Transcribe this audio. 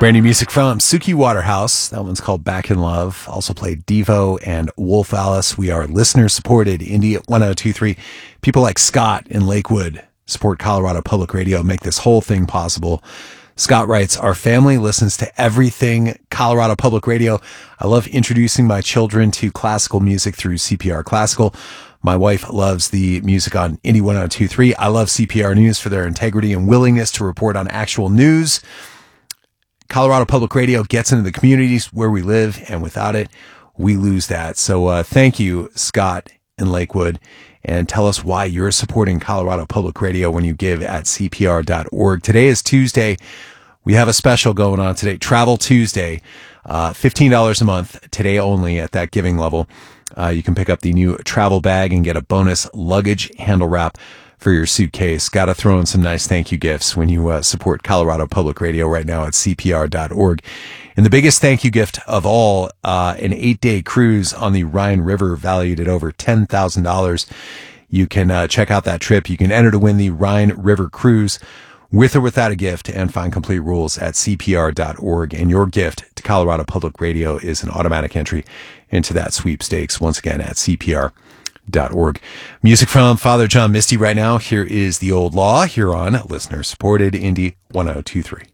Brand new music from Suki Waterhouse. That one's called Back in Love. Also played Devo and Wolf Alice. We are listener supported. Indie 1023. People like Scott in Lakewood support Colorado Public Radio, make this whole thing possible. Scott writes, our family listens to everything Colorado Public Radio. I love introducing my children to classical music through CPR Classical. My wife loves the music on Indie 1023. I love CPR News for their integrity and willingness to report on actual news. Colorado Public Radio gets into the communities where we live, and without it, we lose that. So thank you, Scott in Lakewood, and tell us why you're supporting Colorado Public Radio when you give at CPR.org. Today is Tuesday. We have a special going on today, Travel Tuesday, $15 a month, today only at that giving level. You can pick up the new travel bag and get a bonus luggage handle wrap for your suitcase. Got to throw in some nice thank you gifts when you support Colorado Public Radio right now at CPR.org. And the biggest thank you gift of all, an 8-day cruise on the Rhine River valued at over $10,000. You can check out that trip. You can enter to win the Rhine River cruise with or without a gift and find complete rules at CPR.org. And your gift to Colorado Public Radio is an automatic entry into that sweepstakes. Once again at CPR.org. Music from Father John Misty right now. Here is The Old Law here on listener supported Indie 1023.